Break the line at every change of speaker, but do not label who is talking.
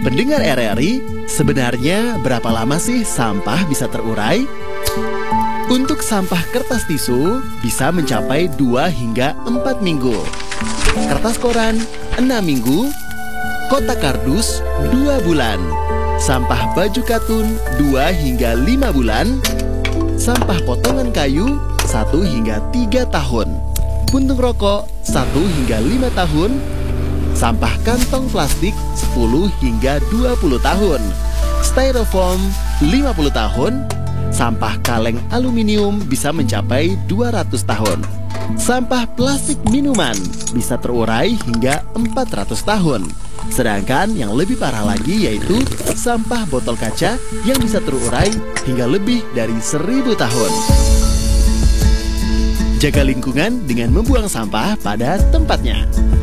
Pendengar RRI, sebenarnya berapa lama sih sampah bisa terurai? Untuk sampah kertas tisu bisa mencapai 2 hingga 4 minggu. Kertas koran 6 minggu. Kotak kardus 2 bulan. Sampah baju katun 2 hingga 5 bulan. Sampah potongan kayu 1 hingga 3 tahun. Puntung rokok 1 hingga 5 tahun. Sampah kantong plastik 10 hingga 20 tahun. Styrofoam 50 tahun. Sampah kaleng aluminium bisa mencapai 200 tahun. Sampah plastik minuman bisa terurai hingga 400 tahun. Sedangkan yang lebih parah lagi yaitu sampah botol kaca yang bisa terurai hingga lebih dari 1000 tahun. Jaga lingkungan dengan membuang sampah pada tempatnya.